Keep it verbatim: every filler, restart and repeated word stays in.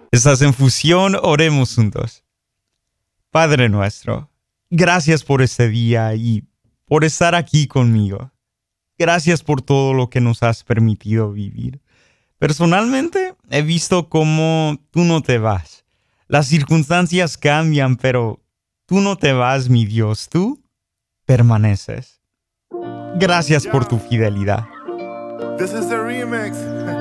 Estás en Fusión, oremos juntos. Padre nuestro, gracias por este día y por estar aquí conmigo. Gracias por todo lo que nos has permitido vivir. Personalmente, he visto cómo tú no te vas. Las circunstancias cambian, pero tú no te vas, mi Dios. Tú permaneces. Gracias por tu fidelidad. This is the remix.